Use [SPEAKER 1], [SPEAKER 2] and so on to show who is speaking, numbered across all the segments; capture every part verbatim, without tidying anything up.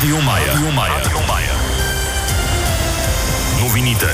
[SPEAKER 1] Радио Мая. Радио Мая. Радио Мая. Новините.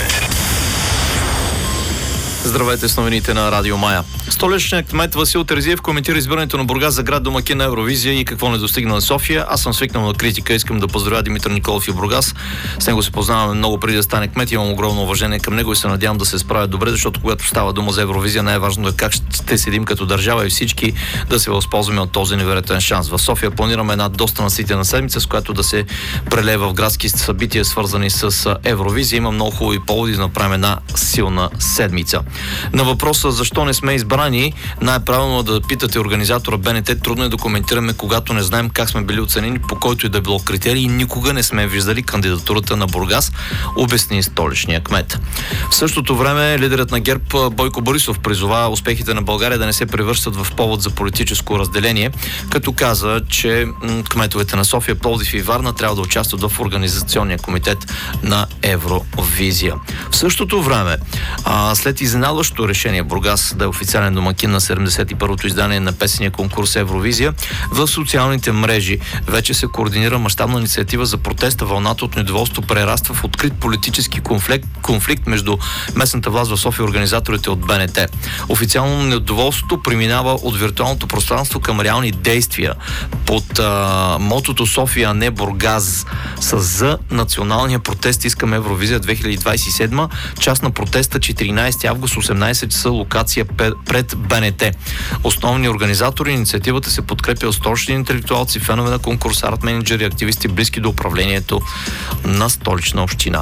[SPEAKER 2] Здравейте с новините на Радио Мая. Столичният кмет Васил Терзиев коментира избирането на Бургас за град домакин на Евровизия и какво не достигна на София. Аз съм свикнал на критика, искам да поздравя Димитър Николов и Бургас. С него се познаваме много преди да стане кмет, имам огромно уважение към него и се надявам да се справя добре, защото когато става дума за Евровизия, най-важно е как ще седим като държава и всички да се възползваме от този невероятен шанс. В София планираме една доста наситена седмица, с която да се прелева в градски събития, свързани с Евровизия. Има много хубави поводи да направим една силна седмица. На въпроса защо не сме избрани, най-правилно да питате организатора БНТ. Трудно е да коментираме, когато не знаем как сме били оценени, по който и да било критерии. Никога не сме виждали кандидатурата на Бургас, обясни столичния кмет. В същото време лидерът на ГЕРБ Бойко Борисов призова успехите на България да не се превръщат в повод за политическо разделение, като каза, че кметовете на София, Пловдив и Варна трябва да участват в организационния комитет на Евровизия. В същото време, а, след изненадващо решение Бургас да е официален домакин на седемдесет и първото издание на песения конкурс Евровизия, в социалните мрежи вече се координира мащабна инициатива за протеста. Вълната от недоволство прераства в открит политически конфликт, конфликт между местната власт в София и организаторите от БНТ. Официално недоволството преминава от виртуалното пространство към реални действия под а, мотото София, а не Бургас, с за националния протест Искаме Евровизия две хиляди двадесет и седма, част на протеста четиринадесети август, осемнадесет часа, локация пред БНТ. Основни организатори инициативата се подкрепя от столични интелектуалци, фенове на конкурс, арт-менеджери, активисти, близки до управлението на Столична община.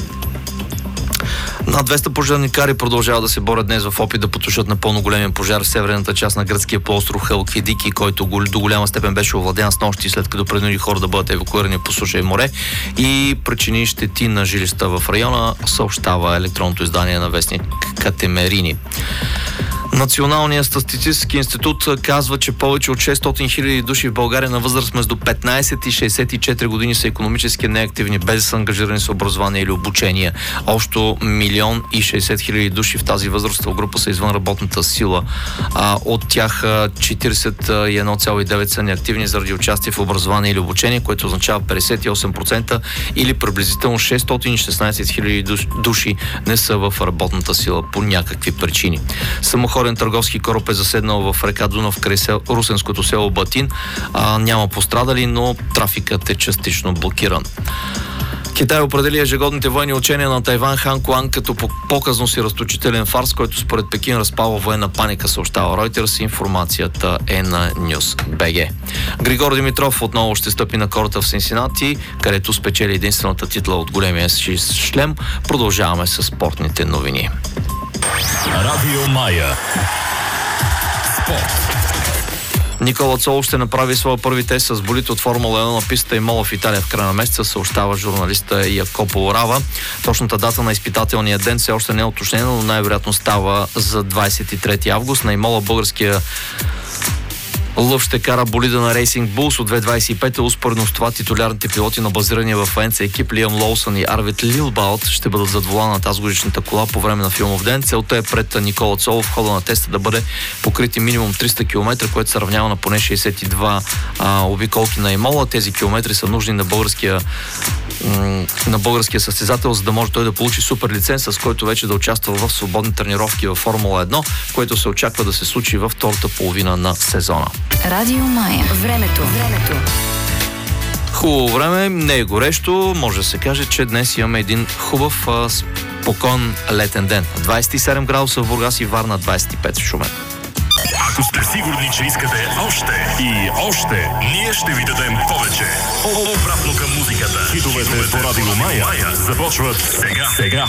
[SPEAKER 2] Над двеста пожарникари продължават да се борят днес в опит да потушат напълно големия пожар в северната част на гръцкия полуостров Халкидики, който до голяма степен беше овладян с нощи, след като принуди хора да бъдат евакуирани по суша и море и причини щети на жилища в района, съобщава електронното издание на вестник Катемерини. Националният статистически институт казва, че повече от шестстотин хиляди души в България на възраст между петнадесет и шестдесет и четири години са икономически неактивни, без да са ангажирани с образование или обучение. Общо милион и шестдесет хиляди души в тази възрастова група са извън работната сила. А, от тях четиридесет и едно цяло и девет са неактивни заради участие в образование или обучение, което означава петдесет и осем процента или приблизително шестстотин и шестнадесет хиляди души не са в работната сила по някакви причини. Самоходен търговски кораб е заседнал в река Дунав край сел, русенското село Батин. А, няма пострадали, но трафикът е частично блокиран. Китай определи ежегодните военни учения на Тайван Хан Куан като показно си разточителен фарс, който според Пекин разпалва военна паника, съобщава Reuters. Информацията е на News би джи. Григор Димитров отново ще стъпи на кората в Синсинати, където спечели единствената титла от големия шлем. Продължаваме с спортните новини.
[SPEAKER 1] Радио Мая. Спорт.
[SPEAKER 2] Никола Цолов ще направи своя първи тест с болид от Формула едно на пистата Имола в Италия в края на месеца, съобщава журналиста Якопо Рава. Точната дата на изпитателния ден все още не е уточнена, но най-вероятно става за двадесет и трети август. На Имола българския лъв ще кара болида на Racing Bulls от две хиляди двадесет и пета. Успоредно с това титулярните пилоти на базирания в Франция екип Лиам Лоусън и Арвид Лилбаут ще бъдат зад волана на тази годишната кола по време на филмов ден. Целта е пред Никола Цолов в хода на теста да бъде покрити минимум триста километра, което се равнява на поне шестдесет и два а, обиколки на Имола. Тези километри са нужни на българския м- на българския състезател, за да може той да получи супер лиценз, с който вече да участва в свободни тренировки във Формула едно, което се очаква да се случи във втората половина на сезона.
[SPEAKER 3] Радио Мая. Времето. Времето.
[SPEAKER 2] Хубаво време, не е горещо. Може да се каже, че днес имаме един хубав, а, спокоен летен ден. двадесет и седем градуса в Бургас и Варна, двадесет и пет в Шумен.
[SPEAKER 1] Ако сте сигурни, че искате още и още, ние ще ви дадем повече. Обратно към музиката. Хитовете по Радио Мая започват сега. сега.